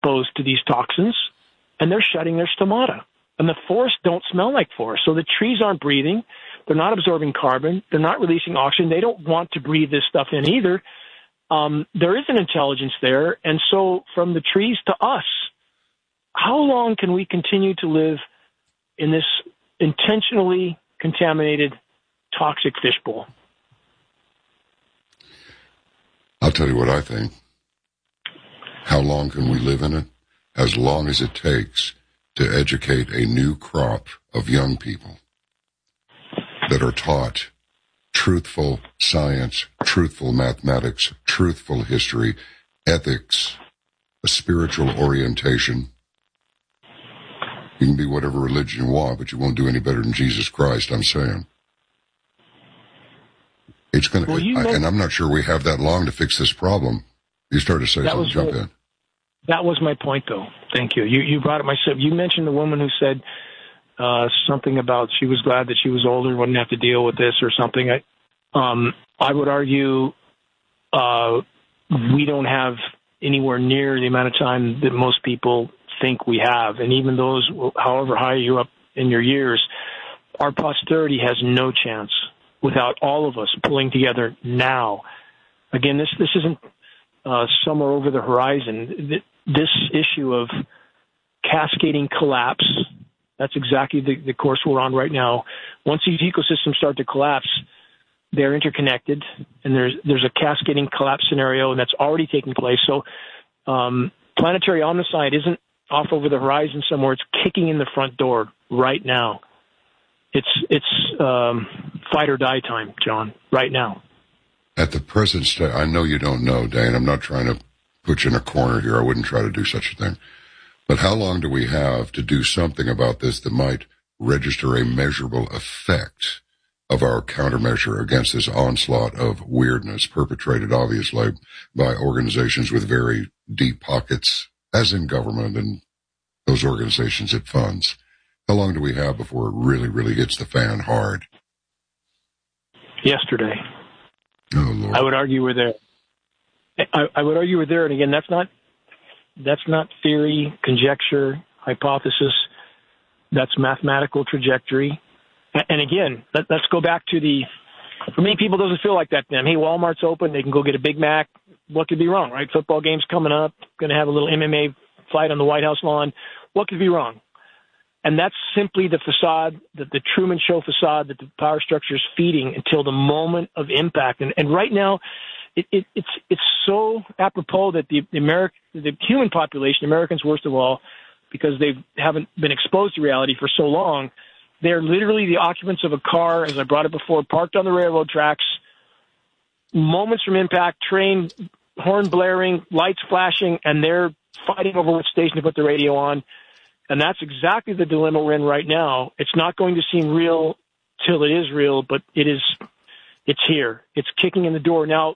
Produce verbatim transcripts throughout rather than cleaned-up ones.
exposed to these toxins, and they're shutting their stomata. And the forests don't smell like forests. So the trees aren't breathing. They're not absorbing carbon. They're not releasing oxygen. They don't want to breathe this stuff in either. Um, there is an intelligence there. And so from the trees to us, how long can we continue to live in this intentionally contaminated, toxic fishbowl? I'll tell you what I think. How long can we live in it? As long as it takes to educate a new crop of young people that are taught truthful science, truthful mathematics, truthful history, ethics, a spiritual orientation. You can be whatever religion you want, but you won't do any better than Jesus Christ, I'm saying. It's going to, well, and I'm not sure we have that long to fix this problem. You started to say something, jump in. That was my point, though. Thank you. You you brought it myself. You mentioned the woman who said uh, something about she was glad that she was older, wouldn't have to deal with this or something. I, um, I would argue uh, we don't have anywhere near the amount of time that most people think we have. And even those, however high you're up in your years, our posterity has no chance without all of us pulling together now. Again, this this isn't uh, somewhere over the horizon. This issue of cascading collapse, that's exactly the, the course we're on right now. Once these ecosystems start to collapse, they're interconnected, and there's there's a cascading collapse scenario, and that's already taking place. So um, planetary omnicide isn't off over the horizon somewhere. It's kicking in the front door right now. It's it's um, fight or die time, John, right now. At the present state, I know you don't know, Dane. I'm not trying to put you in a corner here. I wouldn't try to do such a thing. But how long do we have to do something about this that might register a measurable effect of our countermeasure against this onslaught of weirdness perpetrated, obviously, by organizations with very deep pockets, as in government and those organizations it funds? How long do we have before it really, really hits the fan hard? Yesterday. Oh, Lord. I would argue we're there. I, I would argue we're there. And again, that's not that's not theory, conjecture, hypothesis. That's mathematical trajectory. And again, let, let's go back to the, for many people, it doesn't feel like that to them. Hey, Walmart's open. They can go get a Big Mac. What could be wrong, right? Football game's coming up. Going to have a little M M A fight on the White House lawn. What could be wrong? And that's simply the facade, the, the Truman Show facade that the power structure is feeding until the moment of impact. And, and right now, it, it, it's it's so apropos that the, the American, the human population, Americans worst of all, because they haven't been exposed to reality for so long, they're literally the occupants of a car, as I brought it before, parked on the railroad tracks, moments from impact, train, horn blaring, lights flashing, and they're fighting over what station to put the radio on. And that's exactly the dilemma we're in right now. It's not going to seem real till it is real, but it is, it's here. It's kicking in the door. Now,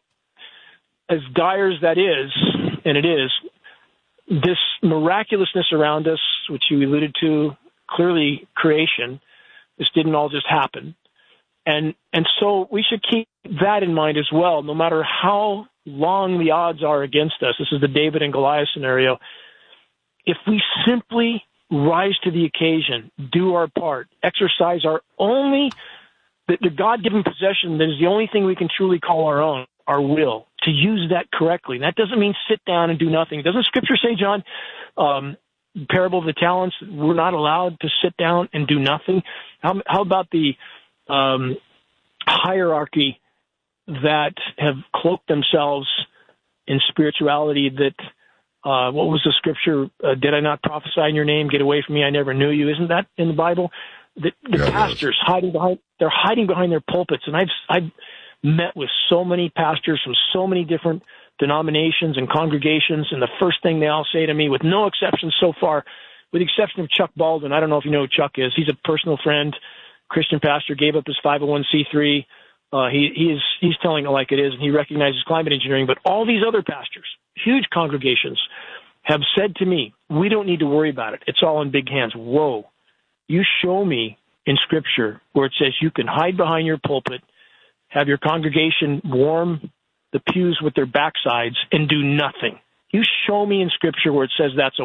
as dire as that is, and it is, this miraculousness around us, which you alluded to, clearly creation, this didn't all just happen. And and so we should keep that in mind as well, no matter how long the odds are against us. This is the David and Goliath scenario. If we simply rise to the occasion, do our part, exercise our only, the, the God-given possession that is the only thing we can truly call our own, our will, to use that correctly. And that doesn't mean sit down and do nothing. Doesn't Scripture say, John, um, parable of the talents, we're not allowed to sit down and do nothing? How, how about the um, hierarchy that have cloaked themselves in spirituality that, uh, what was the scripture? Uh, did I not prophesy in your name? Get away from me. I never knew you. Isn't that in the Bible? The, the yeah, pastors hiding behind, they're hiding behind their pulpits. And I've, I've met with so many pastors from so many different denominations and congregations. And the first thing they all say to me, with no exceptions so far, with the exception of Chuck Baldwin, I don't know if you know who Chuck is. He's a personal friend, Christian pastor, gave up his five oh one c three. Uh, he, he is, he's telling it like it is, and he recognizes climate engineering. But all these other pastors, huge congregations, have said to me, we don't need to worry about it. It's all in big hands. Whoa. You show me in Scripture where it says you can hide behind your pulpit, have your congregation warm the pews with their backsides, and do nothing. You show me in Scripture where it says that's